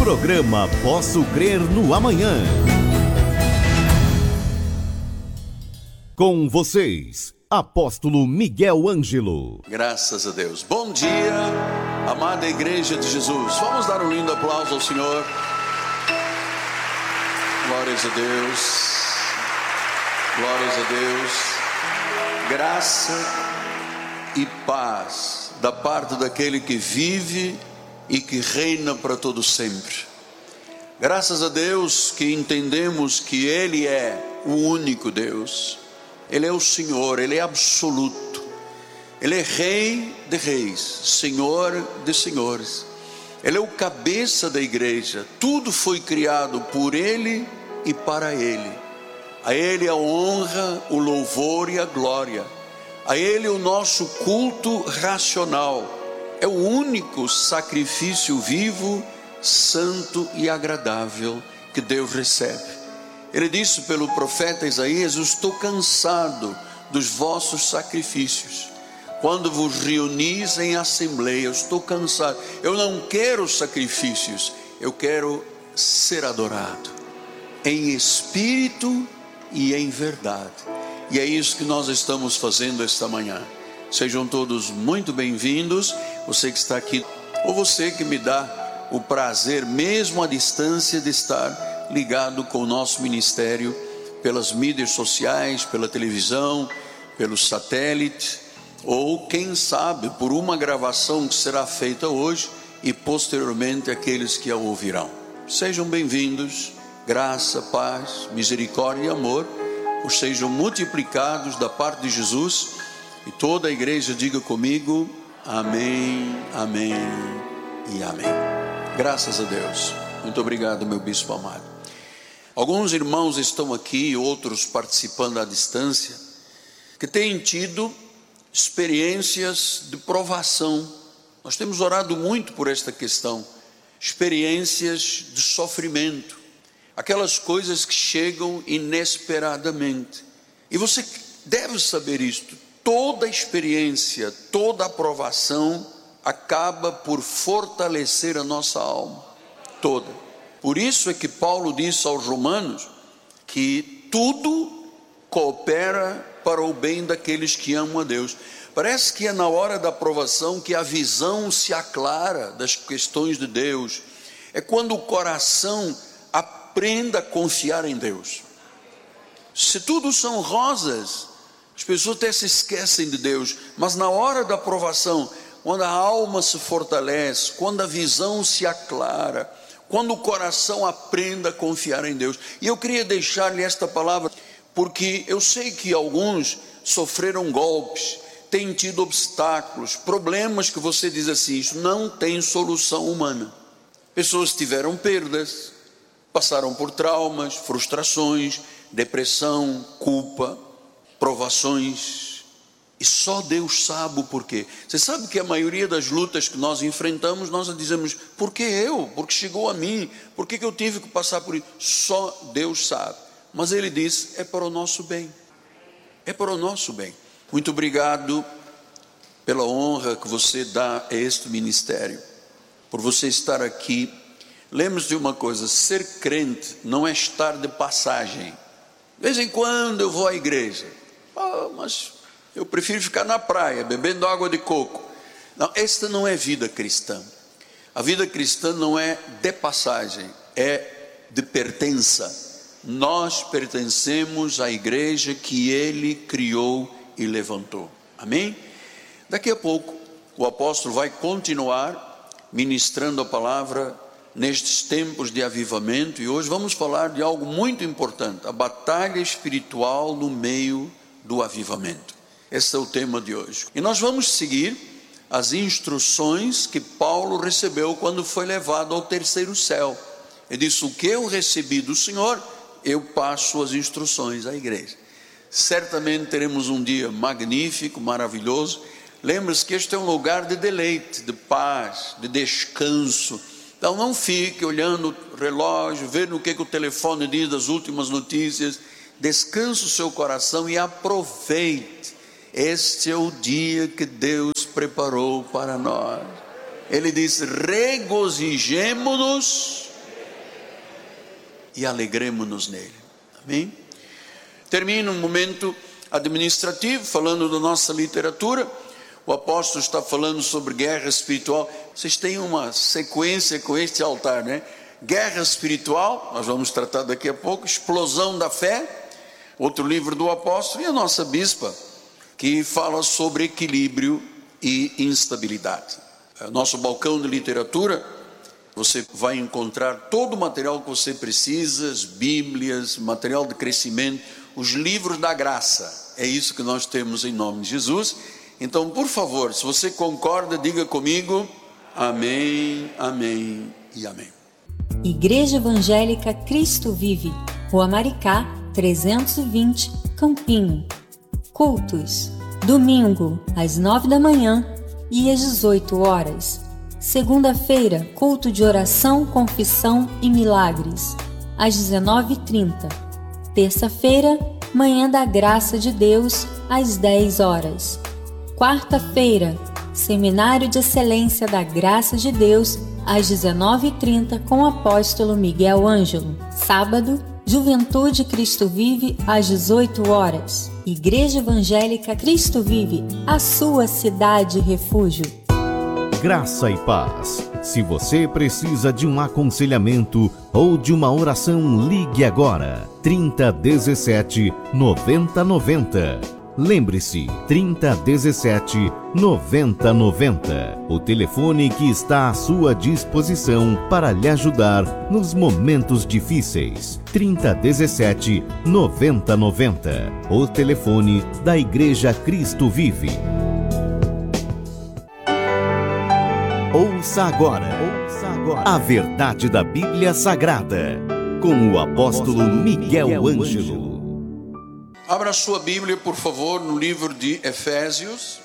Programa Posso Crer no Amanhã. Com vocês, Apóstolo Miguel Ângelo. Graças a Deus. Bom dia, amada Igreja de Jesus. Vamos dar um lindo aplauso ao Senhor. Glórias a Deus. Glórias a Deus. Graça e paz da parte daquele que vive e que reina para todo sempre. Graças a Deus que entendemos que Ele é o único Deus. Ele é o Senhor, Ele é absoluto. Ele é Rei de reis, Senhor de senhores. Ele é o cabeça da igreja. Tudo foi criado por Ele e para Ele. A Ele a honra, o louvor e a glória. A Ele o nosso culto racional. É o único sacrifício vivo, santo e agradável que Deus recebe. Ele disse pelo profeta Isaías: eu estou cansado dos vossos sacrifícios. Quando vos reunis em assembleia, eu estou cansado. Eu não quero sacrifícios, eu quero ser adorado em espírito e em verdade. E é isso que nós estamos fazendo esta manhã. Sejam todos muito bem-vindos. Você que está aqui, ou você que me dá o prazer, mesmo à distância, de estar ligado com o nosso ministério pelas mídias sociais, pela televisão, pelo satélite, ou quem sabe por uma gravação que será feita hoje e posteriormente aqueles que a ouvirão. Sejam bem-vindos. Graça, paz, misericórdia e amor os sejam multiplicados da parte de Jesus. E toda a igreja diga comigo: amém, amém e amém. Graças a Deus. Muito obrigado, meu bispo amado. Alguns irmãos estão aqui, outros participando à distância, que têm tido experiências de provação. Nós temos orado muito por esta questão. Experiências de sofrimento, aquelas coisas que chegam inesperadamente. E você deve saber isto. Toda experiência, toda aprovação acaba por fortalecer a nossa alma, toda. Por isso é que Paulo disse aos Romanos que tudo coopera para o bem daqueles que amam a Deus. Parece que é na hora da aprovação que a visão se aclara das questões de Deus. É quando o coração aprende a confiar em Deus. Se tudo são rosas, as pessoas até se esquecem de Deus, mas na hora da aprovação, quando a alma se fortalece, quando a visão se aclara, quando o coração aprende a confiar em Deus. E eu queria deixar-lhe esta palavra, porque eu sei que alguns sofreram golpes, têm tido obstáculos, problemas que você diz assim: isso não tem solução humana. Pessoas tiveram perdas, passaram por traumas, frustrações, depressão, culpa, provações, e só Deus sabe o porquê. Você sabe que a maioria das lutas que nós enfrentamos, nós dizemos: por que eu? Porque chegou a mim, por que eu tive que passar por isso? Só Deus sabe. Mas Ele diz: é para o nosso bem, é para o nosso bem. Muito obrigado pela honra que você dá a este ministério, por você estar aqui. Lembre-se de uma coisa: ser crente não é estar de passagem. De vez em quando eu vou à igreja, mas eu prefiro ficar na praia, bebendo água de coco. Não, esta não é vida cristã. A vida cristã não é de passagem, é de pertença. Nós pertencemos à igreja que Ele criou e levantou. Amém? Daqui a pouco o apóstolo vai continuar ministrando a palavra nestes tempos de avivamento, e hoje vamos falar de algo muito importante: a batalha espiritual no meio do avivamento. Esse é o tema de hoje. E nós vamos seguir as instruções que Paulo recebeu quando foi levado ao terceiro céu. Ele disse: o que eu recebi do Senhor, eu passo as instruções à igreja. Certamente teremos um dia magnífico, maravilhoso. Lembre-se que este é um lugar de deleite, de paz, de descanso. Então não fique olhando o relógio, vendo o que o telefone diz das últimas notícias. Descanse o seu coração e aproveite. Este é o dia que Deus preparou para nós. Ele diz: regozijemo-nos e alegremos-nos nele. Amém? Termina um momento administrativo, falando da nossa literatura. O apóstolo está falando sobre guerra espiritual. Vocês têm uma sequência com este altar, né? Guerra espiritual, nós vamos tratar daqui a pouco. Explosão da fé, outro livro do apóstolo. E a nossa bispa, que fala sobre equilíbrio e instabilidade. Nosso balcão de literatura, você vai encontrar todo o material que você precisa, as bíblias, material de crescimento, os livros da graça. É isso que nós temos em nome de Jesus. Então, por favor, se você concorda, diga comigo: amém, amém e amém. Igreja Evangélica Cristo Vive, Rua Maricá, 320, Campinho. Cultos: domingo, às 9 da manhã e às 18 horas. Segunda-feira, culto de oração, confissão e milagres, às 19h30. Terça-feira, manhã da graça de Deus, às 10 horas. Quarta-feira, seminário de excelência da graça de Deus, às 19h30, com o apóstolo Miguel Ângelo. Sábado, Juventude Cristo Vive, às 18 horas. Igreja Evangélica Cristo Vive, a sua cidade refúgio. Graça e paz. Se você precisa de um aconselhamento ou de uma oração, ligue agora. 3017 9090. Lembre-se, 3017 9090. O telefone que está à sua disposição para lhe ajudar nos momentos difíceis. 3017 9090. O telefone da Igreja Cristo Vive. Ouça agora a verdade da Bíblia Sagrada, com o apóstolo Miguel Ângelo. Abra sua Bíblia, por favor, no livro de Efésios.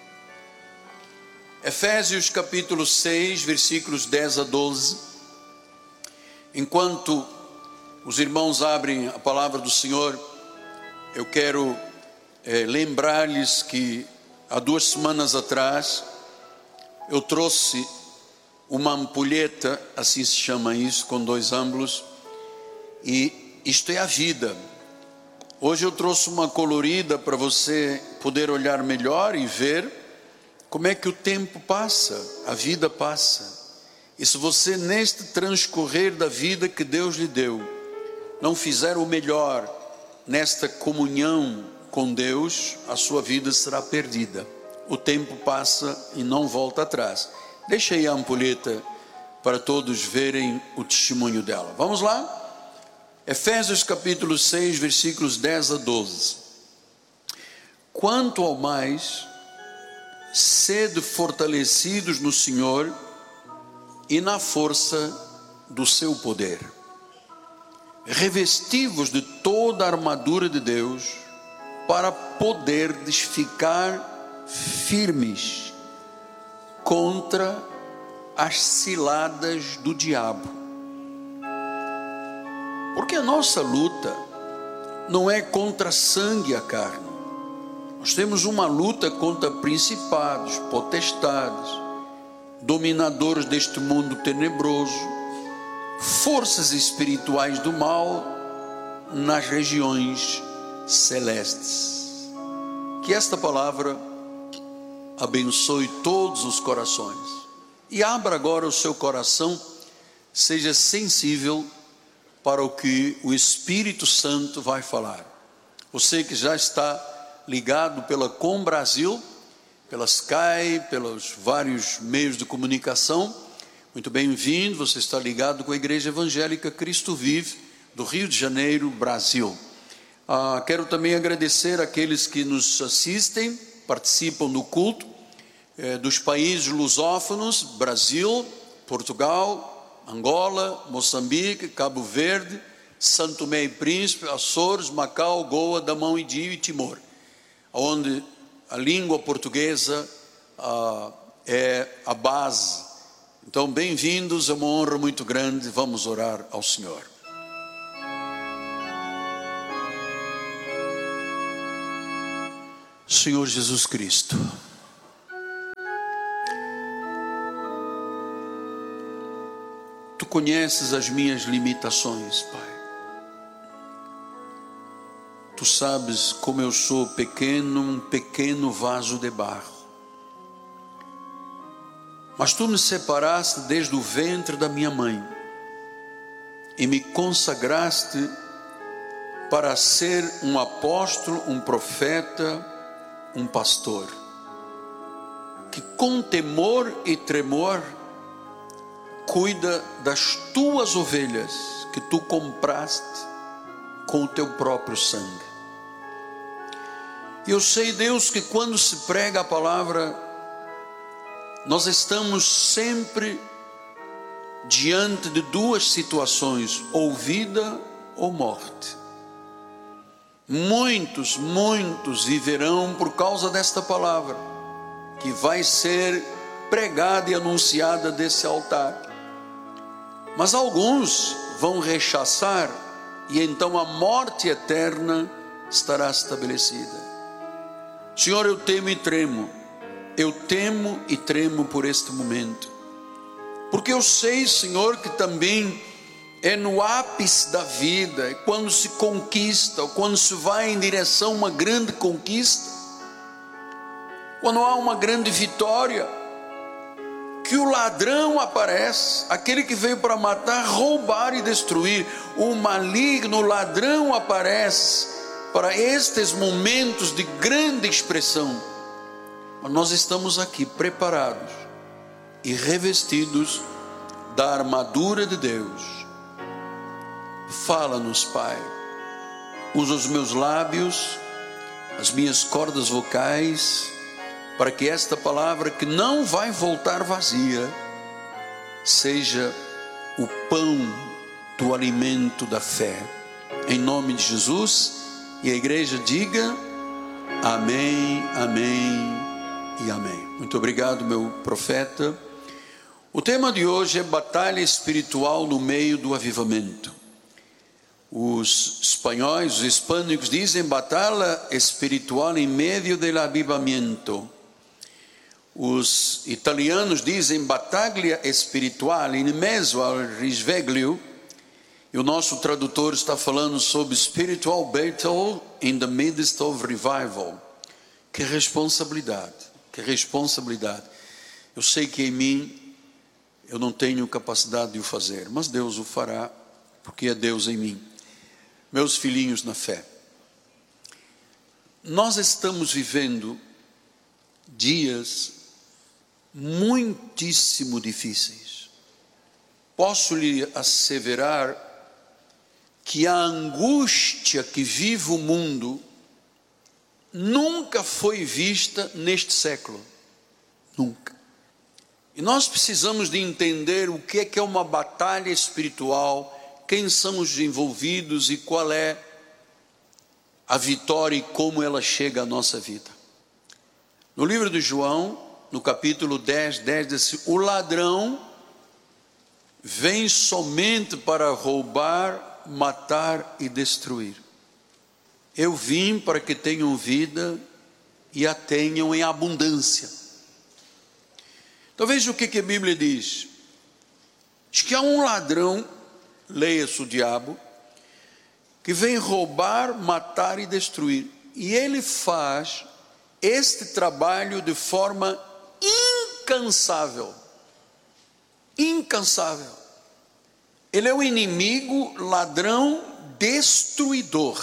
Efésios capítulo 6, versículos 10 a 12. Enquanto os irmãos abrem a palavra do Senhor, eu quero lembrar-lhes que há 2 semanas atrás eu trouxe uma ampulheta, assim se chama isso, com 2 ângulos, e isto é a vida. Hoje eu trouxe uma colorida para você poder olhar melhor e ver como é que o tempo passa, a vida passa. E se você neste transcorrer da vida que Deus lhe deu, não fizer o melhor nesta comunhão com Deus, a sua vida será perdida. O tempo passa e não volta atrás. Deixa aí a ampulheta para todos verem o testemunho dela. Vamos lá? Efésios capítulo 6, versículos 10 a 12. Quanto ao mais, sede fortalecidos no Senhor e na força do seu poder. Revesti-vos de toda a armadura de Deus, para poderdes ficar firmes contra as ciladas do diabo. Porque a nossa luta não é contra sangue e a carne. Nós temos uma luta contra principados, potestades, dominadores deste mundo tenebroso, forças espirituais do mal nas regiões celestes. Que esta palavra abençoe todos os corações. E abra agora o seu coração, seja sensível para o que o Espírito Santo vai falar. Você que já está ligado pela Com Brasil, pela Sky, pelos vários meios de comunicação, muito bem-vindo. Você está ligado com a Igreja Evangélica Cristo Vive, do Rio de Janeiro, Brasil. Quero também agradecer àqueles que nos assistem, participam do culto, dos países lusófonos, Brasil, Portugal, Angola, Moçambique, Cabo Verde, Santo Tomé e Príncipe, Açores, Macau, Goa, Damão e Dio e Timor, onde a língua portuguesa é a base. Então, bem-vindos, é uma honra muito grande. Vamos orar ao Senhor. Senhor Jesus Cristo, Tu conheces as minhas limitações, Pai. tu sabes como eu sou pequeno, um pequeno vaso de barro. Mas tu me separaste desde o ventre da minha mãe e me consagraste para ser um apóstolo, um profeta, um pastor, que com temor e tremor cuida das tuas ovelhas que tu compraste com o teu próprio sangue. E eu sei, Deus, que quando se prega a palavra, nós estamos sempre diante de duas situações, ou vida ou morte. Muitos viverão por causa desta palavra, que vai ser pregada e anunciada desse altar. Mas alguns vão rechaçar, e então a morte eterna estará estabelecida. Senhor, eu temo e tremo. Eu temo e tremo por este momento, porque eu sei, Senhor, que também é no ápice da vida, é quando se conquista, ou quando se vai em direção a uma grande conquista, quando há uma grande vitória, que o ladrão aparece, aquele que veio para matar, roubar e destruir. O maligno, o ladrão aparece para estes momentos de grande expressão. Mas nós estamos aqui preparados e revestidos da armadura de Deus. Fala-nos, Pai. Usa os meus lábios, as minhas cordas vocais, para que esta palavra, que não vai voltar vazia, seja o pão do alimento da fé. Em nome de Jesus. E a igreja diga amém, amém e amém. Muito obrigado, meu profeta. O tema de hoje é batalha espiritual no meio do avivamento. Os espanhóis, os hispânicos dizem batalha espiritual em meio do avivamento. Os italianos dizem battaglia espiritual in mezzo al risveglio. E o nosso tradutor está falando sobre spiritual battle in the midst of revival. Que responsabilidade, que responsabilidade. Eu sei que em mim eu não tenho capacidade de o fazer, mas Deus o fará, porque é Deus em mim. Meus filhinhos na fé, nós estamos vivendo dias muitíssimo difíceis. Posso lhe asseverar que a angústia que vive o mundo nunca foi vista neste século. Nunca. E nós precisamos de entender o que é uma batalha espiritual, quem são os envolvidos e qual é a vitória e como ela chega à nossa vida. No livro de João, no capítulo 10 diz assim: o ladrão vem somente para roubar, matar e destruir. Eu vim para que tenham vida e a tenham em abundância. Então veja o que a Bíblia diz. Diz que há um ladrão, leia-se o diabo, que vem roubar, matar e destruir. E ele faz este trabalho de forma incansável. Incansável. Ele é o inimigo, ladrão, destruidor.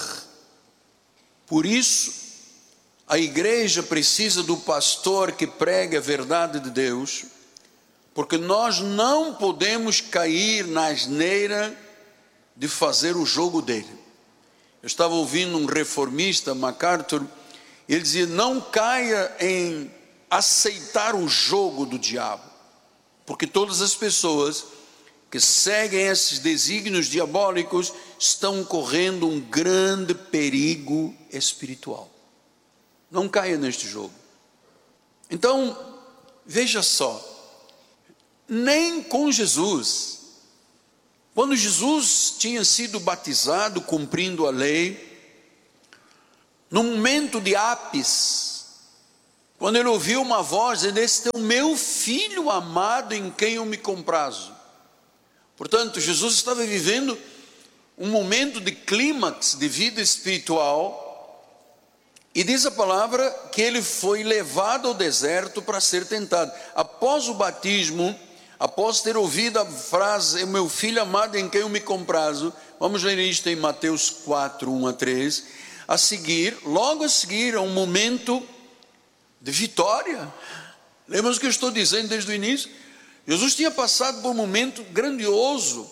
Por isso, a igreja precisa do pastor que pregue a verdade de Deus, porque nós não podemos cair na asneira de fazer o jogo dele. Eu estava ouvindo um reformista, MacArthur, ele dizia: não caia em aceitar o jogo do diabo, porque todas as pessoas que seguem esses desígnios diabólicos estão correndo um grande perigo espiritual. Não caia neste jogo. Então, veja só, nem com Jesus, quando Jesus tinha sido batizado, cumprindo a lei, no momento de ápice, quando ele ouviu uma voz, ele disse: este é o meu filho amado em quem eu me comprazo. Portanto, Jesus estava vivendo um momento de clímax de vida espiritual, E diz a palavra que ele foi levado ao deserto para ser tentado. Após o batismo, após ter ouvido a frase, meu filho amado em quem eu me comprazo, vamos ler isto em Mateus 4, 1 a 3, logo a seguir, a um momento de vitória. Lembra o que eu estou dizendo desde o início? Jesus tinha passado por um momento grandioso,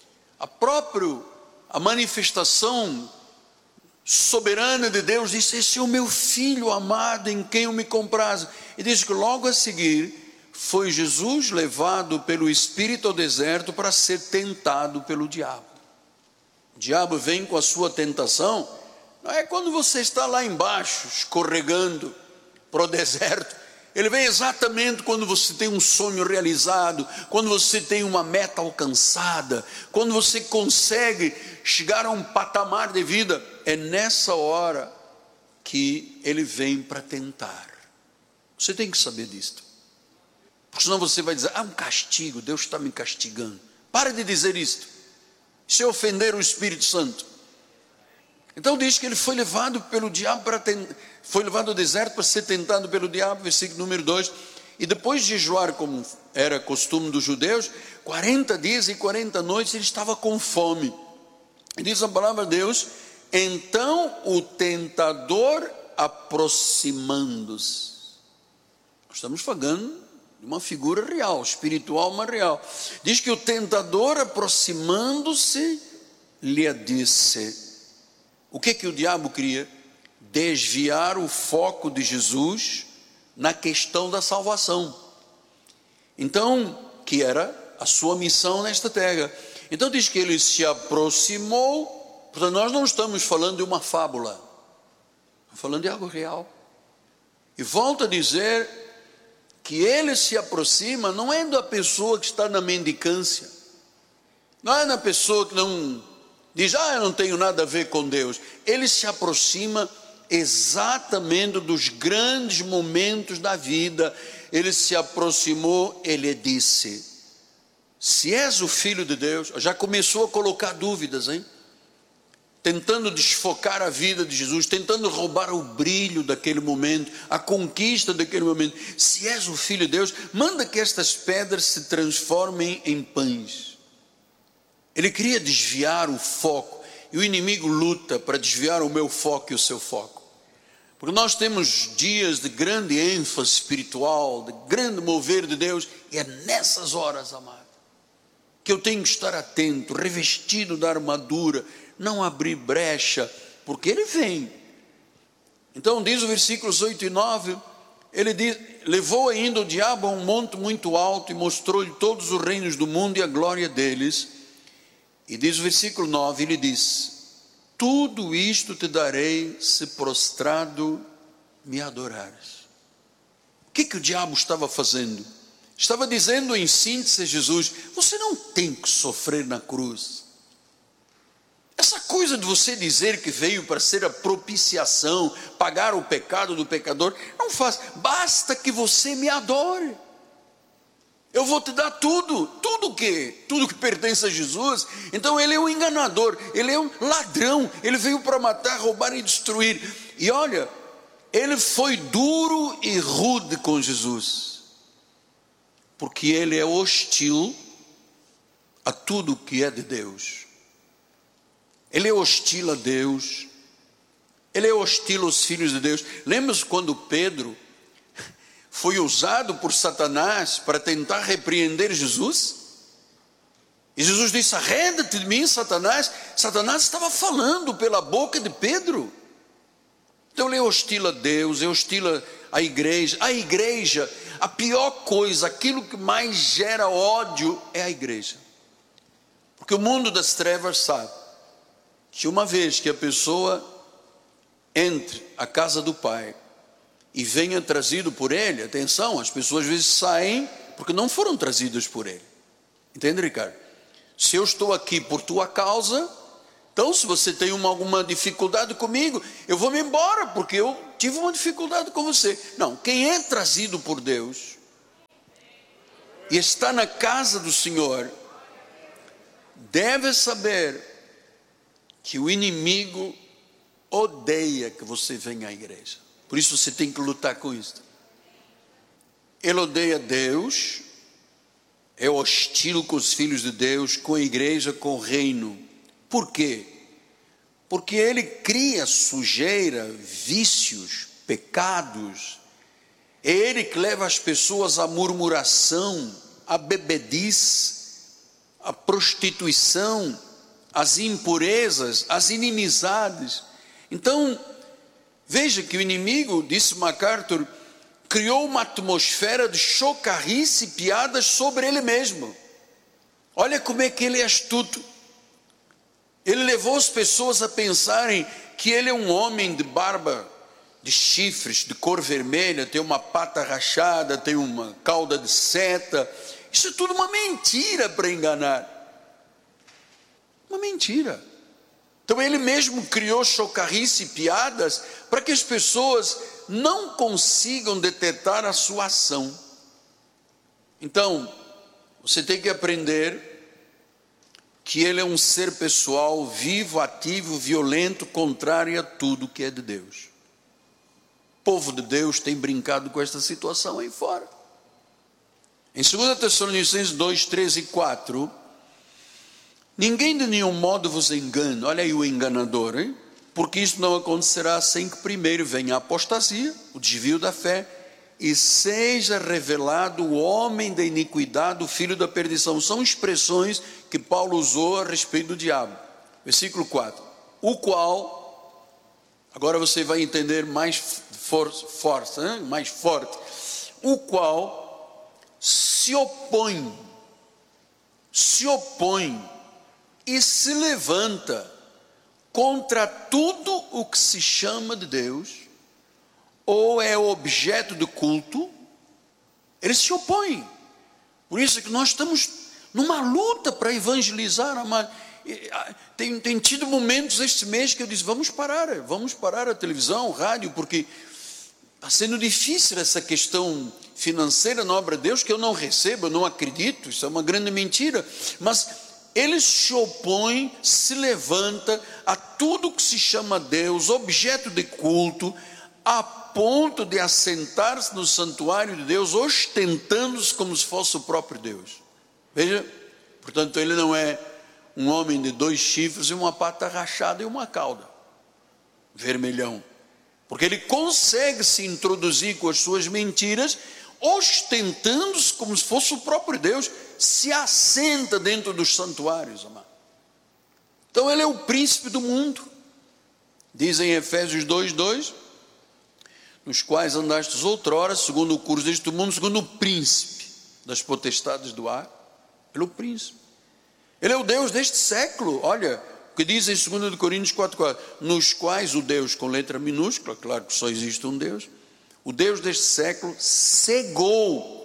a manifestação soberana de Deus disse: esse é o meu filho amado em quem eu me comprazo. E diz que logo a seguir foi Jesus levado pelo Espírito ao deserto para ser tentado pelo diabo. O diabo vem com a sua tentação, não é quando você está lá embaixo, escorregando para o deserto. Ele vem exatamente quando você tem um sonho realizado, quando você tem uma meta alcançada, quando você consegue chegar a um patamar de vida. É nessa hora que ele vem para tentar. Você tem que saber disto, porque senão você vai dizer: um castigo, Deus está me castigando. Para de dizer isto, isso é ofender o Espírito Santo. Então diz que ele foi levado pelo diabo foi levado ao deserto para ser tentado pelo diabo, versículo número 2, e depois de jejuar, como era costume dos judeus, 40 dias e 40 noites, ele estava com fome. E diz a palavra de Deus: então o tentador aproximando-se. Estamos falando de uma figura real, espiritual, mas real. Diz que o tentador aproximando-se lhe disse. O que o diabo queria? Desviar o foco de Jesus na questão da salvação. Então, que era a sua missão nesta terra. Então diz que ele se aproximou. Portanto, nós não estamos falando de uma fábula, estamos falando de algo real. E volto a dizer que ele se aproxima, não é da pessoa que está na mendicância, não é na pessoa que não diz: eu não tenho nada a ver com Deus. Ele se aproxima exatamente dos grandes momentos da vida. Ele se aproximou, ele disse: se és o Filho de Deus. Já começou a colocar dúvidas, hein? Tentando desfocar a vida de Jesus, tentando roubar o brilho daquele momento, a conquista daquele momento. Se és o Filho de Deus, manda que estas pedras se transformem em pães. Ele queria desviar o foco, e o inimigo luta para desviar o meu foco e o seu foco, porque nós temos dias de grande ênfase espiritual, de grande mover de Deus, e é nessas horas, amado, que eu tenho que estar atento, revestido da armadura, não abrir brecha, porque ele vem. Então diz o versículos 8 e 9, ele diz: levou ainda o diabo a um monte muito alto e mostrou-lhe todos os reinos do mundo e a glória deles. E diz o versículo 9, ele diz: tudo isto te darei se prostrado me adorares. O que o diabo estava fazendo? Estava dizendo em síntese a Jesus: você não tem que sofrer na cruz. Essa coisa de você dizer que veio para ser a propiciação, pagar o pecado do pecador, não faz. Basta que você me adore. Eu vou te dar tudo que pertence a Jesus. Então ele é um enganador, ele é um ladrão, ele veio para matar, roubar e destruir. E olha, ele foi duro e rude com Jesus, porque ele é hostil a tudo que é de Deus. Ele é hostil a Deus, ele é hostil aos filhos de Deus. Lembra-se quando Pedro foi usado por Satanás para tentar repreender Jesus? E Jesus disse: arreda-te de mim, Satanás. Satanás estava falando pela boca de Pedro. Então ele é hostil a Deus, é hostil à igreja. A igreja, a pior coisa, aquilo que mais gera ódio é a igreja. Porque o mundo das trevas sabe que uma vez que a pessoa entre a casa do Pai e venha trazido por Ele, atenção, as pessoas às vezes saem porque não foram trazidas por Ele. Entende, Ricardo? Se eu estou aqui por tua causa, então se você tem alguma dificuldade comigo, eu vou me embora porque eu tive uma dificuldade com você. Não, quem é trazido por Deus e está na casa do Senhor, deve saber que o inimigo odeia que você venha à igreja. Por isso você tem que lutar com isso. Ele odeia Deus, é hostil com os filhos de Deus, com a igreja, com o reino. Por quê? Porque ele cria sujeira, vícios, pecados. É ele que leva as pessoas à murmuração, à bebedice, à prostituição, às impurezas, às inimizades. Então, veja que o inimigo, disse MacArthur, criou uma atmosfera de chocarrice e piadas sobre ele mesmo. Olha como é que ele é astuto. Ele levou as pessoas a pensarem que ele é um homem de barba, de chifres, de cor vermelha, tem uma pata rachada, tem uma cauda de seta. Isso é tudo uma mentira para enganar. Uma mentira. Então ele mesmo criou chocarrice e piadas para que as pessoas não consigam detectar a sua ação. Então, você tem que aprender que ele é um ser pessoal, vivo, ativo, violento, contrário a tudo que é de Deus. O povo de Deus tem brincado com esta situação aí fora. Em 2 Tessalonicenses 2, 3 e 4, ninguém de nenhum modo vos engane. Olha aí o enganador, hein? Porque isso não acontecerá sem que primeiro venha a apostasia, o desvio da fé, e seja revelado o homem da iniquidade, o filho da perdição. São expressões que Paulo usou a respeito do diabo. Versículo 4. O qual, agora você vai entender mais forte, mais forte. O qual se opõe e se levanta contra tudo o que se chama de Deus, ou é objeto de culto. Ele se opõe. Por isso é que nós estamos numa luta para evangelizar. Tem tido momentos este mês que eu disse, vamos parar a televisão, o rádio, porque está sendo difícil essa questão financeira na obra de Deus, que eu não recebo, eu não acredito, isso é uma grande mentira, mas ele se opõe, se levanta a tudo que se chama Deus, objeto de culto, a ponto de assentar-se no santuário de Deus, ostentando-se como se fosse o próprio Deus. Veja, portanto, ele não é um homem de 2 chifres e uma pata rachada e uma cauda, vermelhão, porque ele consegue se introduzir com as suas mentiras, ostentando-se como se fosse o próprio Deus, se assenta dentro dos santuários, amado. Então ele é o príncipe do mundo. Diz em Efésios 2:2, nos quais andastes outrora, segundo o curso deste mundo, segundo o príncipe das potestades do ar. Ele é o príncipe. Ele é o Deus deste século. Olha o que diz em 2 Coríntios 4:4, nos quais o Deus, com letra minúscula, claro que só existe um Deus, o Deus deste século cegou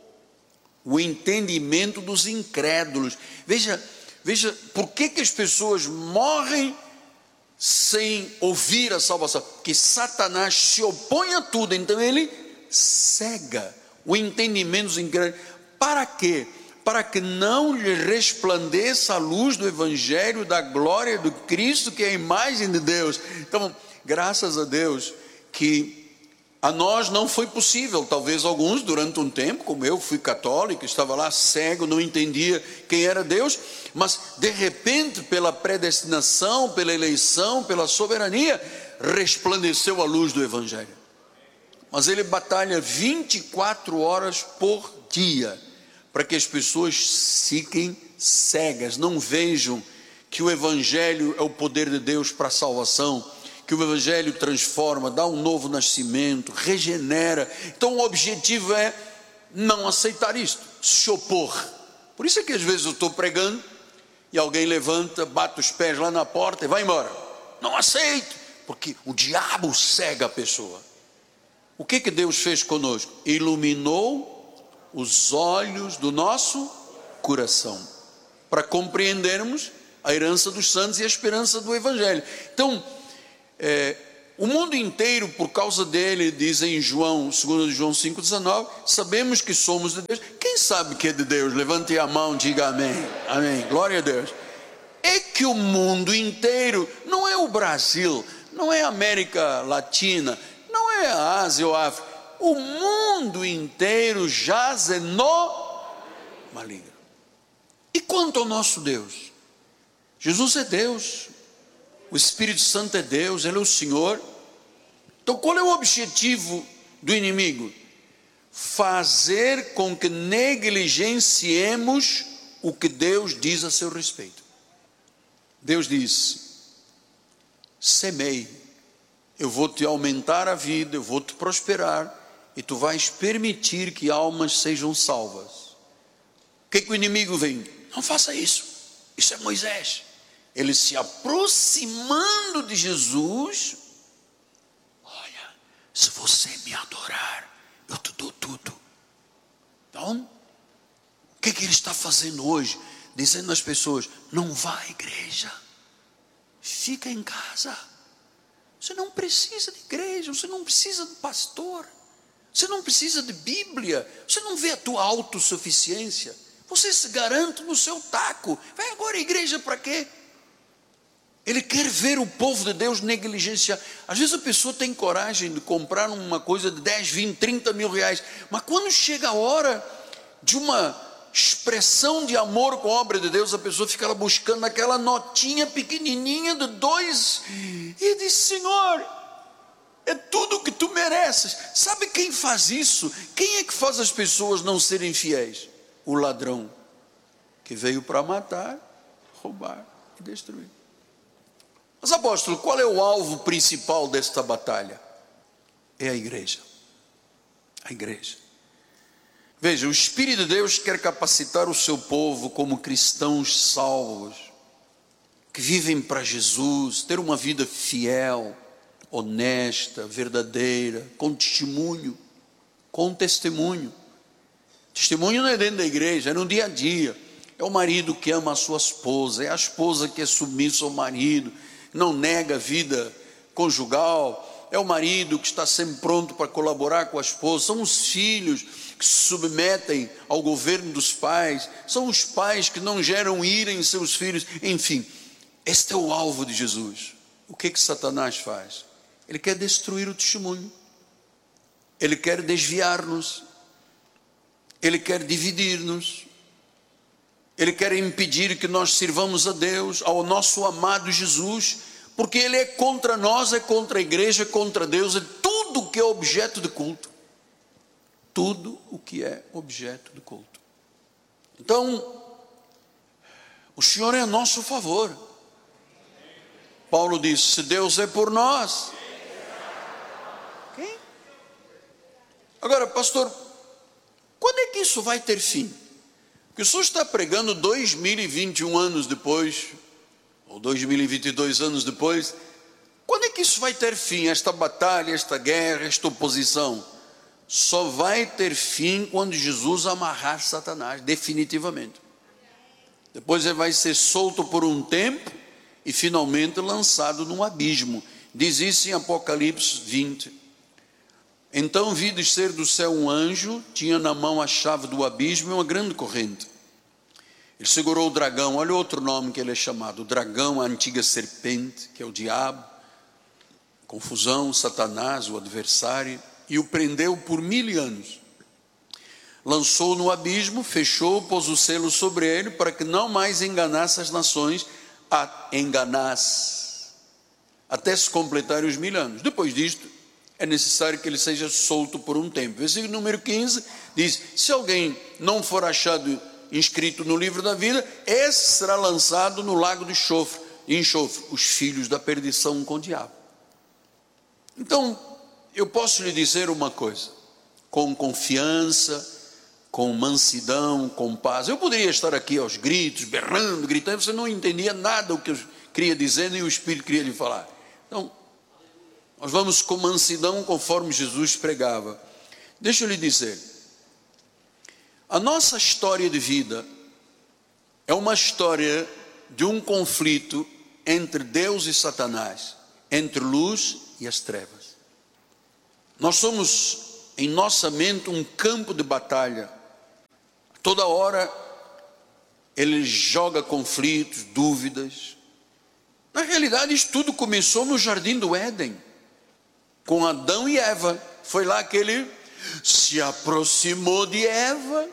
o entendimento dos incrédulos. Veja, por que as pessoas morrem sem ouvir a salvação? Porque Satanás se opõe a tudo, então ele cega o entendimento dos incrédulos. Para quê? Para que não lhe resplandeça a luz do Evangelho, da glória do Cristo, que é a imagem de Deus. Então, graças a Deus que a nós não foi possível. Talvez alguns durante um tempo, como eu fui católico, estava lá cego, não entendia quem era Deus, mas de repente, pela predestinação, pela eleição, pela soberania, resplandeceu a luz do Evangelho. Mas ele batalha 24 horas por dia para que as pessoas fiquem cegas, não vejam que o Evangelho é o poder de Deus para a salvação, que o Evangelho transforma, dá um novo nascimento, regenera. Então o objetivo é não aceitar isto, se opor. Por isso é que às vezes eu estou pregando e alguém levanta, bate os pés lá na porta e vai embora. Não aceito, porque o diabo cega a pessoa. O que Deus fez conosco? Iluminou os olhos do nosso coração, para compreendermos a herança dos santos e a esperança do Evangelho. Então, o mundo inteiro, por causa dele, diz em João, 2 João 5,19, sabemos que somos de Deus. Quem sabe que é de Deus? Levante a mão, diga amém. Amém, glória a Deus. É que o mundo inteiro, não é o Brasil, não é a América Latina, não é a Ásia ou a África. O mundo inteiro jaz no maligno. E quanto ao nosso Deus? Jesus é Deus, o Espírito Santo é Deus, Ele é o Senhor. Então qual é o objetivo do inimigo? Fazer com que negligenciemos o que Deus diz a seu respeito. Deus diz: semeie, eu vou te aumentar a vida, eu vou te prosperar, e tu vais permitir que almas sejam salvas. O que o inimigo vem? Não faça isso, isso é Moisés. Ele se aproximando de Jesus: olha, se você me adorar, eu te dou tudo. Então, o que ele está fazendo hoje? Dizendo às pessoas: não vá à igreja, fica em casa. Você não precisa de igreja, você não precisa de pastor, você não precisa de Bíblia, você não vê a tua autossuficiência, você se garante no seu taco. Vai agora à igreja para quê? Ele quer ver o povo de Deus negligenciar. Às vezes a pessoa tem coragem de comprar uma coisa de 10, 20, 30 mil reais, mas quando chega a hora de uma expressão de amor com a obra de Deus, a pessoa fica lá buscando aquela notinha pequenininha de 2, e diz: Senhor, é tudo o que tu mereces. Sabe quem faz isso? Quem é que faz as pessoas não serem fiéis? O ladrão, que veio para matar, roubar e destruir. Mas apóstolo, qual é o alvo principal desta batalha? É a igreja. A igreja. Veja, o Espírito de Deus quer capacitar o seu povo como cristãos salvos, que vivem para Jesus, ter uma vida fiel, honesta, verdadeira, com testemunho. Com testemunho. Testemunho não é dentro da igreja, é no dia a dia. É o marido que ama a sua esposa, é a esposa que é submissa ao marido, não nega a vida conjugal, é o marido que está sempre pronto para colaborar com a esposa, são os filhos que se submetem ao governo dos pais, são os pais que não geram ira em seus filhos. Enfim, este é o alvo de Jesus. O que Satanás faz? Ele quer destruir o testemunho, ele quer desviar-nos, ele quer dividir-nos, ele quer impedir que nós sirvamos a Deus, ao nosso amado Jesus, porque ele é contra nós, é contra a igreja, é contra Deus, é tudo o que é objeto de culto. Tudo o que é objeto de culto. Então, o Senhor é a nosso favor. Paulo diz: se Deus é por nós, quem? Agora, pastor, quando é que isso vai ter fim? Porque o senhor está pregando 2021 anos depois, ou 2022 anos depois. Quando é que isso vai ter fim? Esta batalha, esta guerra, esta oposição só vai ter fim quando Jesus amarrar Satanás definitivamente. Depois ele vai ser solto por um tempo e finalmente lançado num abismo. Diz isso em Apocalipse 20. Então vi descer do céu um anjo, tinha na mão a chave do abismo e uma grande corrente. Ele segurou o dragão, olha outro nome que ele é chamado, o dragão, a antiga serpente, que é o diabo, confusão, Satanás, o adversário, e o prendeu por 1000 anos. Lançou no abismo, fechou, pôs o selo sobre ele, para que não mais enganasse as nações, até se completarem os 1000 anos. Depois disto, é necessário que ele seja solto por um tempo. Versículo número 15 diz: se alguém não for achado inscrito no livro da vida, esse será lançado no lago de enxofre, os filhos da perdição com o diabo. Então, eu posso lhe dizer uma coisa, com confiança, com mansidão, com paz. Eu poderia estar aqui aos gritos, berrando, gritando, você não entendia nada do que eu queria dizer, nem o Espírito queria lhe falar. Então, nós vamos com mansidão, conforme Jesus pregava. Deixa eu lhe dizer, a nossa história de vida é uma história de um conflito entre Deus e Satanás, entre luz e as trevas. Nós somos, em nossa mente, um campo de batalha. Toda hora ele joga conflitos, dúvidas, Na realidade, isso tudo começou no jardim do Éden, com Adão e Eva. Foi lá que ele se aproximou de Eva.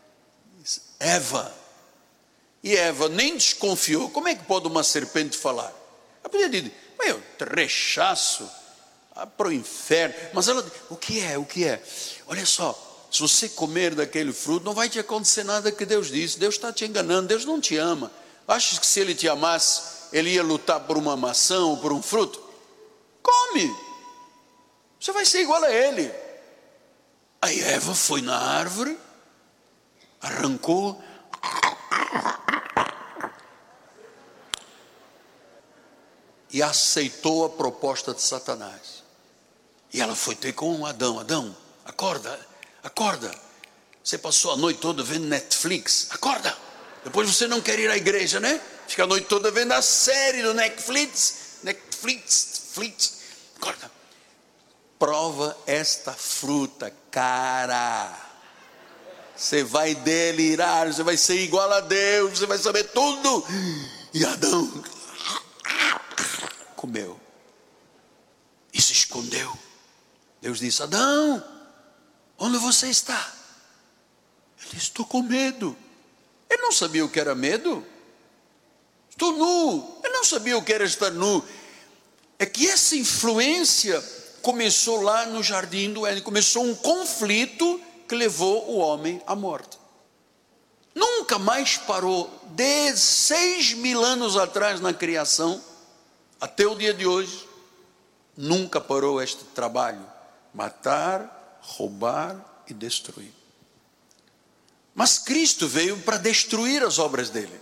E Eva nem desconfiou. Como é que pode uma serpente falar? Ela podia dizer, eu te rechaço, para o inferno. Mas ela disse, o que é? Olha só, se você comer daquele fruto, não vai te acontecer nada que Deus disse. Deus está te enganando, Deus não te ama. Achas que se Ele te amasse, Ele ia lutar por uma maçã ou por um fruto? Come, você vai ser igual a Ele. Aí Eva foi na árvore, arrancou, e aceitou a proposta de Satanás. E ela foi ter com Adão. Adão, acorda. Você passou a noite toda vendo Netflix. Acorda. Depois você não quer ir à igreja, né? Fica a noite toda vendo a série do Netflix. Acorda. Prova esta fruta, cara. Você vai delirar, você vai ser igual a Deus, você vai saber tudo. E Adão comeu e se escondeu. Deus disse, Adão, onde você está? Ele disse, estou com medo. Ele não sabia o que era medo. Estou nu. Ele não sabia o que era estar nu. É que essa influência começou lá no jardim do Éden. Começou um conflito que levou o homem à morte. Nunca mais parou. Desde 6.000 anos atrás na criação até o dia de hoje, nunca parou este trabalho: matar, roubar e destruir. Mas Cristo veio para destruir as obras dele.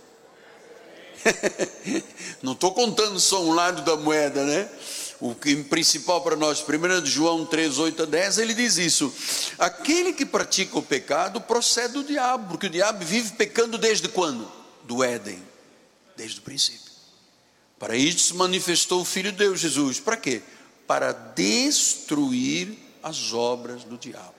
Não estou contando só um lado da moeda, né? O que principal para nós, 1 João 3, 8 a 10, ele diz isso: aquele que pratica o pecado procede do diabo, porque o diabo vive pecando desde quando? Do Éden, desde o princípio. Para isto se manifestou o Filho de Deus, Jesus. Para quê? Para destruir as obras do diabo.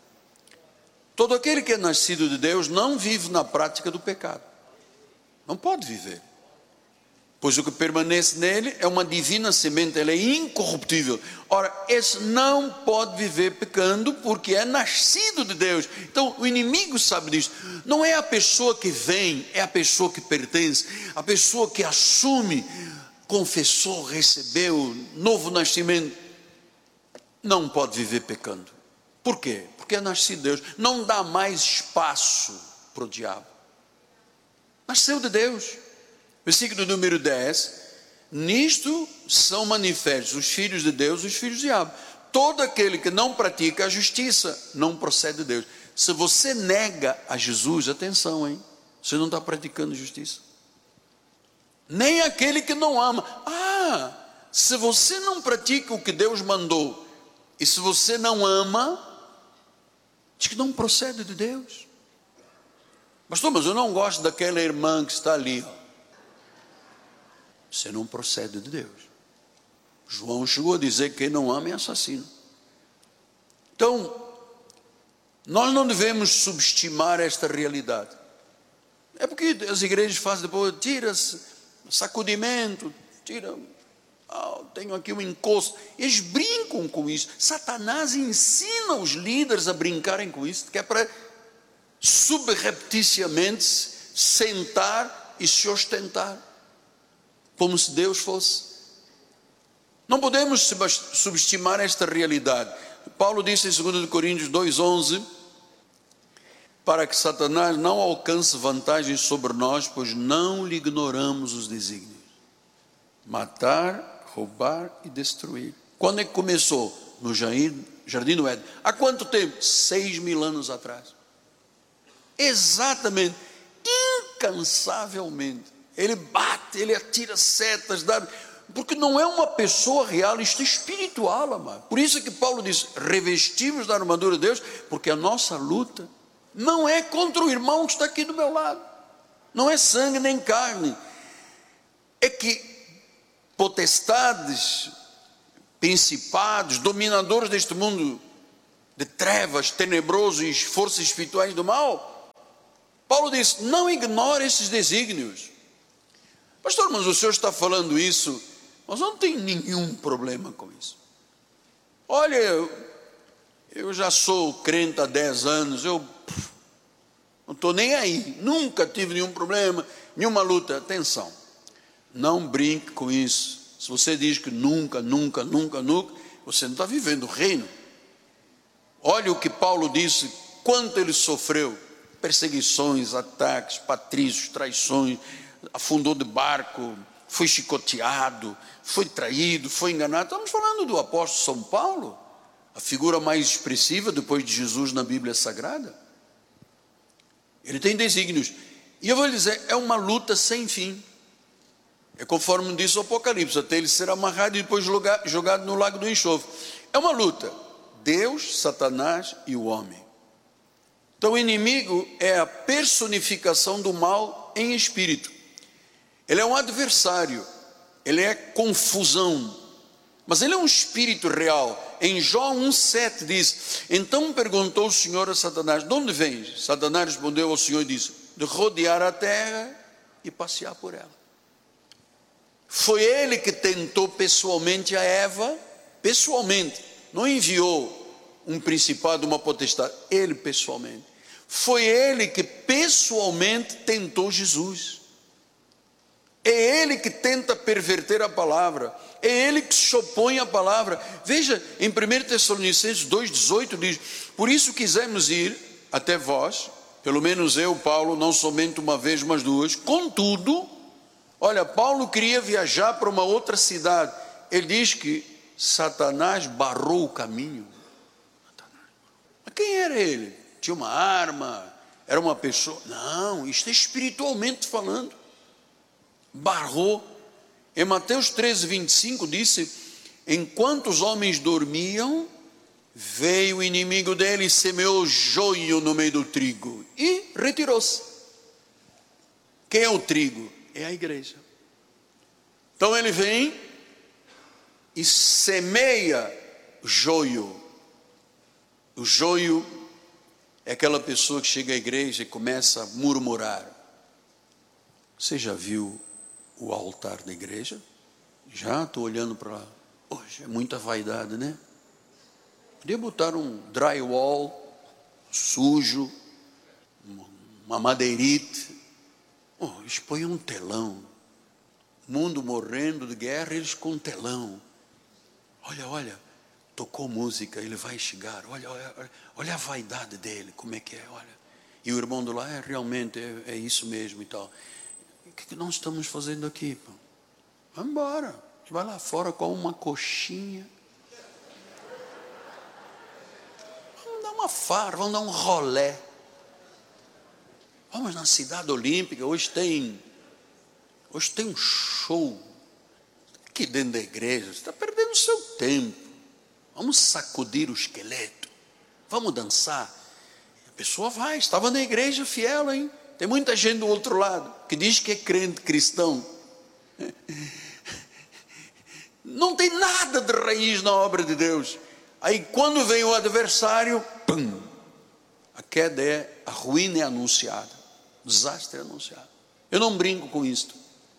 Todo aquele que é nascido de Deus não vive na prática do pecado. Não pode viver. Pois o que permanece nele é uma divina semente, ele é incorruptível. Ora, esse não pode viver pecando porque é nascido de Deus. Então o inimigo sabe disso. Não é a pessoa que vem, é a pessoa que pertence. A pessoa que assume, confessou, recebeu novo nascimento, não pode viver pecando. Por quê? Porque é nascido de Deus. Não dá mais espaço para o diabo. Nasceu de Deus. Versículo número 10: nisto são manifestos os filhos de Deus e os filhos do diabo. Todo aquele que não pratica a justiça não procede de Deus. Se você nega a Jesus, atenção, hein? Você não está praticando justiça. Nem aquele que não ama. Se você não pratica o que Deus mandou, e se você não ama, diz que não procede de Deus. Pastor, mas eu não gosto daquela irmã que está ali, ó. Você não procede de Deus. João chegou a dizer que quem não ama é assassino. Então, nós não devemos subestimar esta realidade. É porque as igrejas fazem depois, tira-se, sacudimento, tenho aqui um encosto. Eles brincam com isso. Satanás ensina os líderes a brincarem com isso, que é para subrepticiamente sentar e se ostentar, como se Deus fosse. Não podemos subestimar esta realidade. Paulo disse em 2 Coríntios 2,11, para que Satanás não alcance vantagem sobre nós, pois não lhe ignoramos os desígnios. Matar, roubar e destruir. Quando é que começou? No jardim do Éden. Há quanto tempo? 6.000 anos atrás. Exatamente, incansavelmente. Ele bate, ele atira setas, porque não é uma pessoa real, isto é espiritual, amado. Por isso é que Paulo diz, revestimos da armadura de Deus, porque a nossa luta não é contra o irmão que está aqui do meu lado, não é sangue nem carne, é que potestades, principados, dominadores deste mundo de trevas, tenebroso e forças espirituais do mal, Paulo diz, não ignore esses desígnios. Pastor, mas o senhor está falando isso, mas não tem nenhum problema com isso. Olha, eu já sou crente há 10 anos, eu não estou nem aí, nunca tive nenhum problema, nenhuma luta. Atenção, não brinque com isso. Se você diz que nunca, você não está vivendo o reino. Olha o que Paulo disse, quanto ele sofreu: perseguições, ataques, patrícios, traições, afundou de barco, foi chicoteado, foi traído, foi enganado. Estamos falando do apóstolo São Paulo, a figura mais expressiva depois de Jesus na Bíblia Sagrada. Ele tem desígnios, e eu vou lhe dizer, é uma luta sem fim. É conforme diz o Apocalipse, até ele ser amarrado e depois jogado no lago do enxofre. É uma luta, Deus, Satanás e o homem. Então o inimigo é a personificação do mal em espírito. Ele é um adversário, ele é confusão, mas ele é um espírito real. Em Jó 1,7 diz: então perguntou o Senhor a Satanás: de onde vens? Satanás respondeu ao Senhor e disse: de rodear a terra e passear por ela. Foi ele que tentou pessoalmente a Eva, pessoalmente, não enviou um principado, uma potestade, ele pessoalmente. Foi ele que pessoalmente tentou Jesus. É ele que tenta perverter a palavra, é ele que se opõe à palavra. Veja, em 1 Tessalonicenses 2,18 diz: por isso quisemos ir até vós, pelo menos eu, Paulo, não somente uma vez, mas duas. Contudo, olha, Paulo queria viajar para uma outra cidade. Ele diz que Satanás barrou o caminho. Mas quem era ele? Tinha uma arma? Era uma pessoa? Não, isto é espiritualmente falando. Barrou. Em Mateus 13:25 disse: enquanto os homens dormiam, veio o inimigo dele e semeou joio no meio do trigo e retirou-se. Quem é o trigo? É a igreja. Então ele vem e semeia joio. O joio é aquela pessoa que chega à igreja e começa a murmurar. Você já viu o altar da igreja? Já estou olhando para lá. Hoje é muita vaidade, né? Podia botar um drywall sujo, uma madeirite. Eles põem um telão. O mundo morrendo de guerra, eles com um telão. Olha, tocou música, ele vai chegar. Olha a vaidade dele, como é que é, olha. E o irmão do lá, realmente, é isso mesmo e tal. O que nós estamos fazendo aqui? Pô? Vamos embora. Vai lá fora com uma coxinha. Vamos dar uma farra, vamos dar um rolé. Vamos na Cidade Olímpica, hoje tem um show. Aqui dentro da igreja, você está perdendo o seu tempo. Vamos sacudir o esqueleto. Vamos dançar. A pessoa vai, estava na igreja fiel, hein? Tem muita gente do outro lado que diz que é crente cristão. Não tem nada de raiz na obra de Deus. Aí quando vem o adversário, pum, a queda é, a ruína é anunciada, o desastre é anunciado. Eu não brinco com isto.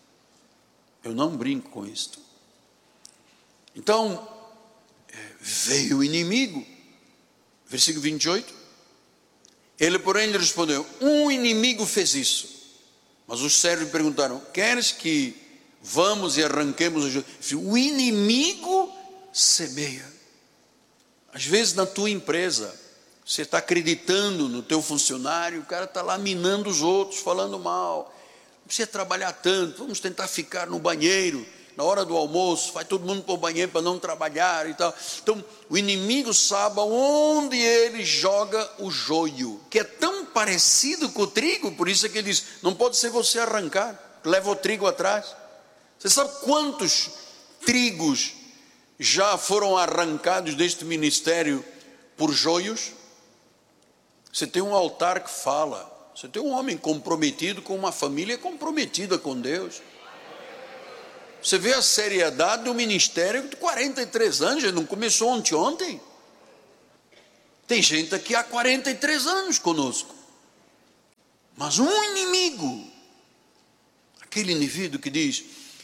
Então, veio o inimigo, versículo 28. Ele, porém, lhe respondeu: um inimigo fez isso. Mas os servos perguntaram: queres que vamos e arranquemos o joio? O inimigo semeia. Às vezes na tua empresa, você está acreditando no teu funcionário, o cara está lá minando os outros, falando mal. Não precisa trabalhar tanto, vamos tentar ficar no banheiro. Na hora do almoço, vai todo mundo para o banheiro para não trabalhar e tal. Então, o inimigo sabe onde ele joga o joio, que é tão parecido com o trigo, por isso é que ele diz: não pode ser você arrancar, leva o trigo atrás. Você sabe quantos trigos já foram arrancados deste ministério por joios? Você tem um altar que fala, você tem um homem comprometido com uma família comprometida com Deus. Você vê a seriedade do ministério de 43 anos, não começou ontem. Tem gente aqui há 43 anos conosco. Mas um inimigo, aquele indivíduo que diz: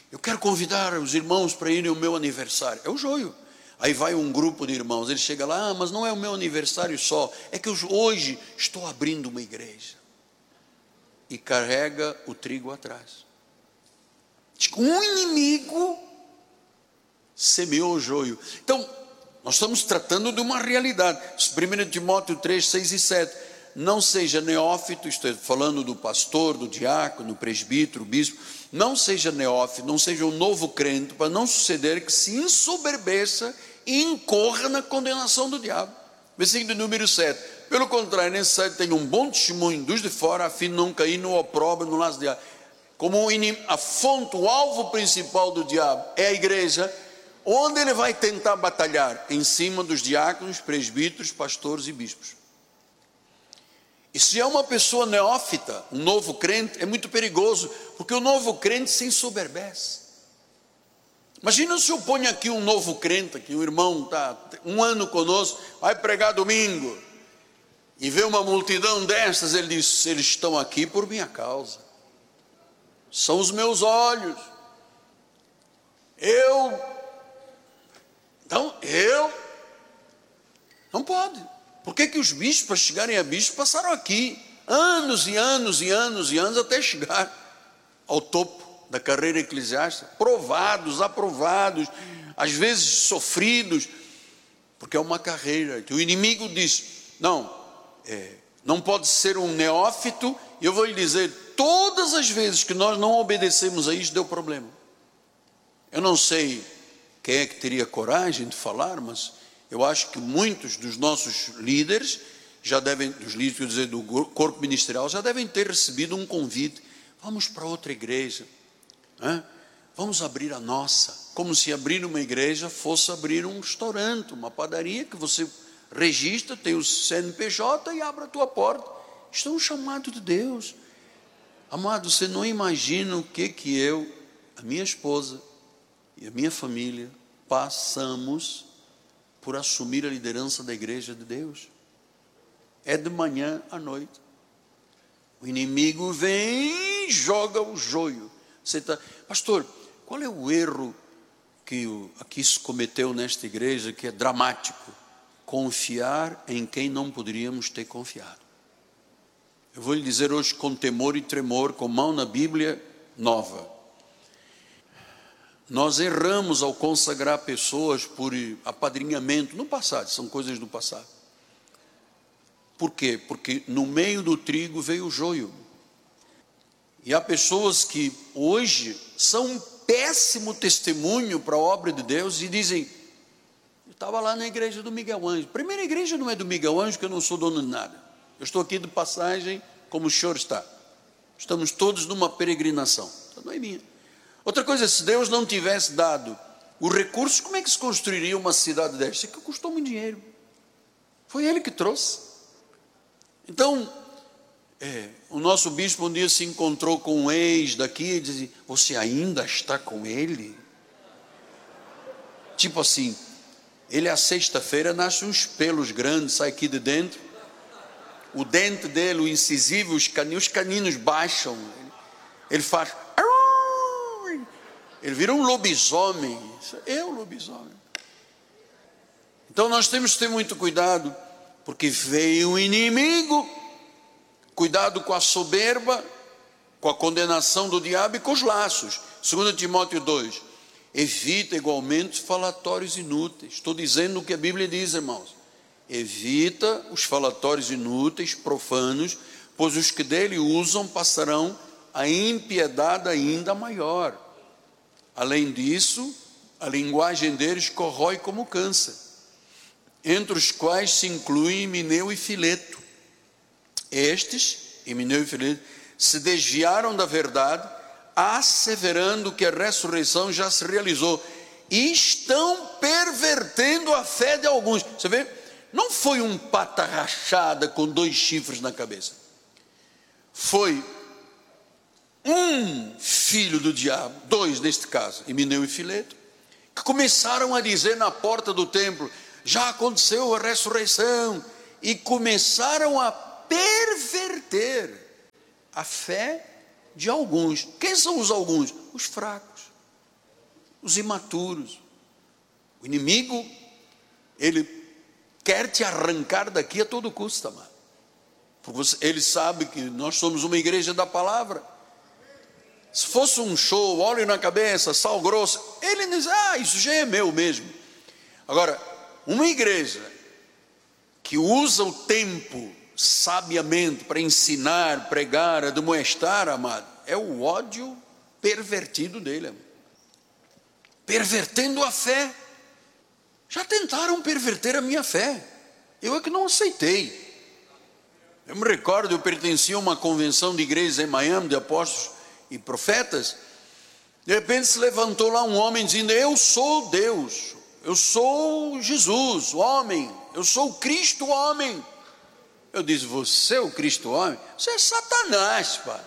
Eu quero convidar os irmãos para irem ao meu aniversário. É o joio. Aí vai um grupo de irmãos, ele chega lá, mas não é o meu aniversário só, é que hoje estou abrindo uma igreja. E carrega o trigo atrás. Um inimigo semeou o joio. Então, nós estamos tratando de uma realidade. 1 Timóteo 3, 6 e 7. Não seja neófito, estou falando do pastor, do diácono, do presbítero, bispo. Não seja neófito, não seja um novo crente, para não suceder que se ensoberbeça e incorra na condenação do diabo. Versículo número 7. Pelo contrário, nesse 7 tem um bom testemunho dos de fora, a fim de não cair no opróbrio, no laço do diabo. Como a fonte, o alvo principal do diabo é a igreja, onde ele vai tentar batalhar? Em cima dos diáconos, presbíteros, pastores e bispos. E se é uma pessoa neófita, um novo crente, é muito perigoso, porque o novo crente se ensoberbece. Imagina se eu ponho aqui um novo crente, aqui um irmão está um ano conosco, vai pregar domingo, e vê uma multidão dessas, ele diz: eles estão aqui por minha causa, são os meus olhos, então eu, não pode. Por que os bispos, para chegarem a bispos, passaram aqui anos e anos e anos e anos até chegar ao topo da carreira eclesiástica, provados, aprovados, às vezes sofridos, porque é uma carreira. O inimigo diz: não pode ser um neófito. E eu vou lhe dizer, todas as vezes que nós não obedecemos a isso, deu problema. Eu não sei quem é que teria coragem de falar, mas eu acho que muitos dos nossos líderes já devem, dos líderes, quer dizer, do corpo ministerial, já devem ter recebido um convite: vamos para outra igreja, vamos abrir a nossa. Como se abrir uma igreja fosse abrir um restaurante, uma padaria, que você registra, tem o CNPJ e abre a tua porta. Isto é um chamado de Deus. Amado, você não imagina o que eu, a minha esposa e a minha família passamos por assumir a liderança da igreja de Deus. É de manhã à noite. O inimigo vem e joga o joio. Pastor, qual é o erro que aqui se cometeu nesta igreja, que é dramático? Confiar em quem não poderíamos ter confiado. Eu vou lhe dizer hoje com temor e tremor, com mão na Bíblia nova. Nós erramos ao consagrar pessoas por apadrinhamento no passado, são coisas do passado. Por quê? Porque no meio do trigo veio o joio. E há pessoas que hoje são um péssimo testemunho para a obra de Deus e dizem: eu estava lá na igreja do Miguel Ângelo. Primeira igreja não é do Miguel Ângelo, que eu não sou dono de nada. Eu estou aqui de passagem, como o senhor está. Estamos todos numa peregrinação. Então não é minha. Outra coisa, se Deus não tivesse dado os recursos, como é que se construiria uma cidade desta? Que custou muito dinheiro. Foi Ele que trouxe. Então, o nosso bispo um dia se encontrou com um ex daqui e dizia: você ainda está com ele? Tipo assim, ele à sexta-feira nasce uns pelos grandes, sai aqui de dentro. O dente dele, o incisivo, os caninos baixam. Ele faz... Ele vira um lobisomem. É um lobisomem. Então nós temos que ter muito cuidado, porque veio o inimigo. Cuidado com a soberba, com a condenação do diabo e com os laços. 2 Timóteo 2. Evita igualmente falatórios inúteis. Estou dizendo o que a Bíblia diz, irmãos. Evita os falatórios inúteis, profanos, pois os que dele usam passarão a impiedade ainda maior. Além disso, a linguagem deles corrói como câncer, entre os quais se incluem Himeneu e Fileto. Estes, Himeneu e Fileto, se desviaram da verdade, asseverando que a ressurreição já se realizou, e estão pervertendo a fé de alguns. Você vê? Não foi um pata rachada com 2 chifres na cabeça. Foi um filho do diabo, 2 neste caso, Himeneu e Fileto, que começaram a dizer na porta do templo: já aconteceu a ressurreição, e começaram a perverter a fé de alguns. Quem são os alguns? Os fracos. os imaturos. O inimigo, ele quer te arrancar daqui a todo custo, amado. Porque ele sabe que nós somos uma igreja da palavra. Se fosse um show, óleo na cabeça, sal grosso, ele diz, isso já é meu mesmo. Agora, uma igreja que usa o tempo sabiamente para ensinar, pregar, admoestar, amado, é o ódio pervertido dele, amado. Pervertendo a fé. Já tentaram perverter a minha fé, eu é que não aceitei. Eu me recordo, eu pertencia a uma convenção de igrejas em Miami, de apóstolos e profetas. De repente se levantou lá um homem dizendo, eu sou Deus, eu sou Jesus, o homem, eu sou o Cristo, o homem. Eu disse, você é o Cristo, o homem? Você é Satanás, pá.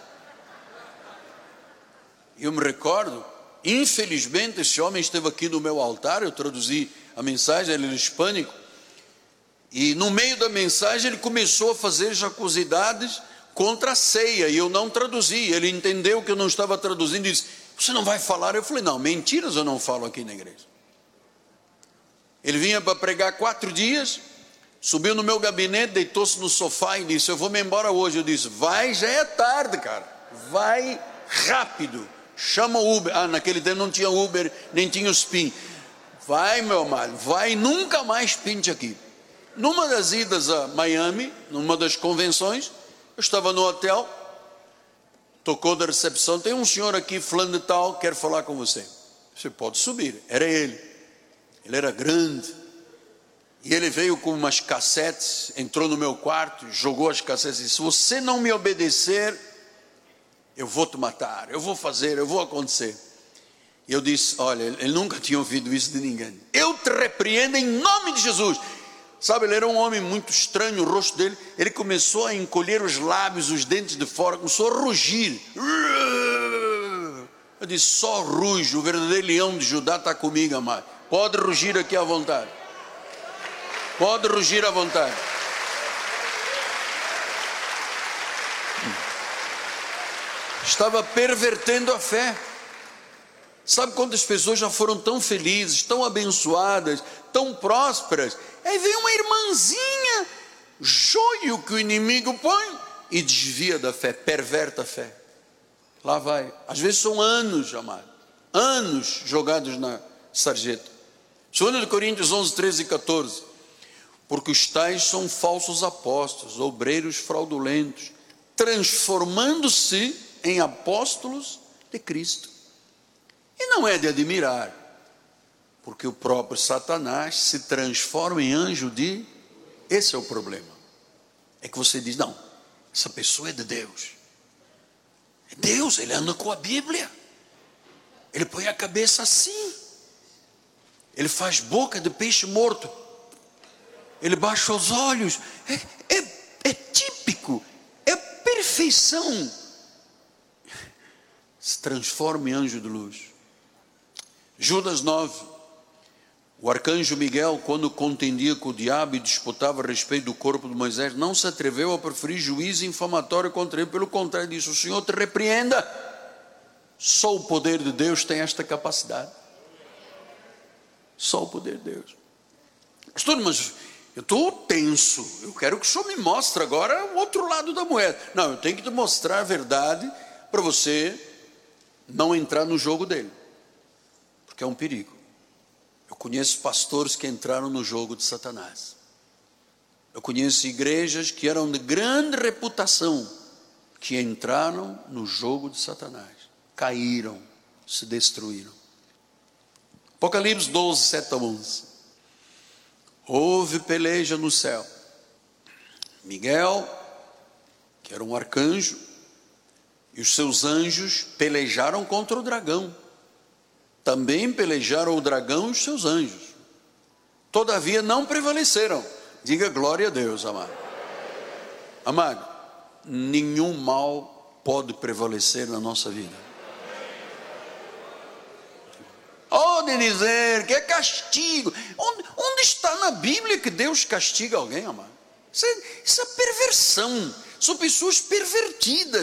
E eu me recordo, infelizmente esse homem esteve aqui no meu altar, eu traduzi a mensagem, ele era hispânico, e no meio da mensagem ele começou a fazer jacosidades contra a ceia, e eu não traduzi. Ele entendeu que eu não estava traduzindo e disse, você não vai falar? Eu falei, não, mentiras eu não falo aqui na igreja. Ele vinha para pregar 4 dias, subiu no meu gabinete, deitou-se no sofá e disse, eu vou me embora hoje. Eu disse, vai, já é tarde, cara, vai rápido, chama o Uber. Naquele tempo não tinha Uber, nem tinha o Spin. Vai, meu amado, vai, nunca mais pinte aqui. Numa das idas a Miami, numa das convenções, eu estava no hotel, tocou da recepção, tem um senhor aqui, fulano de tal, quer falar com você. Você pode subir. Era ele era grande, e ele veio com umas cassetes, entrou no meu quarto, jogou as cassetes e disse, se você não me obedecer, eu vou te matar, eu vou fazer, eu vou acontecer. E eu disse, olha, ele nunca tinha ouvido isso de ninguém. Eu te repreendo em nome de Jesus. Sabe, ele era um homem muito estranho, o rosto dele, ele começou a encolher os lábios, os dentes de fora, começou a rugir. Eu disse, só ruge, o verdadeiro leão de Judá está comigo, amado. Pode rugir aqui à vontade. Pode rugir à vontade. Estava pervertendo a fé. Sabe quantas pessoas já foram tão felizes, tão abençoadas, tão prósperas? Aí vem uma irmãzinha, joio que o inimigo põe e desvia da fé, perverta a fé. Lá vai. Às vezes são anos, amado, anos jogados na sarjeta. 2 Coríntios 11, 13 e 14. Porque os tais são falsos apóstolos, obreiros fraudulentos, transformando-se em apóstolos de Cristo. E não é de admirar, porque o próprio Satanás se transforma em anjo de... Esse é o problema. É que você diz, não, essa pessoa é de Deus. É Deus, ele anda com a Bíblia. Ele põe a cabeça assim. Ele faz boca de peixe morto. Ele baixa os olhos. É típico. É perfeição. Se transforma em anjo de luz. Judas 9. O arcanjo Miguel, quando contendia com o diabo e disputava a respeito do corpo de Moisés, não se atreveu a proferir juízo infamatório contra ele. Pelo contrário, disse, o Senhor te repreenda. Só o poder de Deus tem esta capacidade. Só o poder de Deus. Pastor, mas eu estou tenso. Eu quero que o Senhor me mostre agora o outro lado da moeda. Não, eu tenho que te mostrar a verdade para você não entrar no jogo dele. Porque é um perigo. Eu conheço pastores que entraram no jogo de Satanás. Eu conheço igrejas que eram de grande reputação, que entraram no jogo de Satanás. Caíram, se destruíram. Apocalipse 12, 7 a 11. Houve peleja no céu. Miguel, que era um arcanjo, e os seus anjos pelejaram contra o dragão. Também pelejaram o dragão e os seus anjos. Todavia não prevaleceram. Diga glória a Deus, amado. Amado, nenhum mal pode prevalecer na nossa vida. Pode dizer que é castigo. Onde está na Bíblia que Deus castiga alguém, amado? Isso é perversão. São pessoas pervertidas.